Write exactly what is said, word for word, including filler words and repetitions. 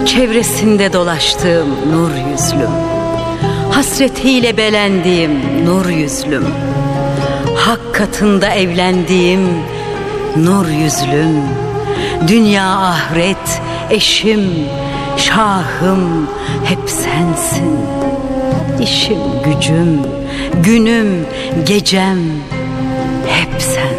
Çevresinde dolaştığım nur yüzlüm, hasretiyle belendiğim nur yüzlüm, hak katında evlendiğim nur yüzlüm, dünya ahiret eşim, şahım hep sensin. İşim gücüm, günüm gecem,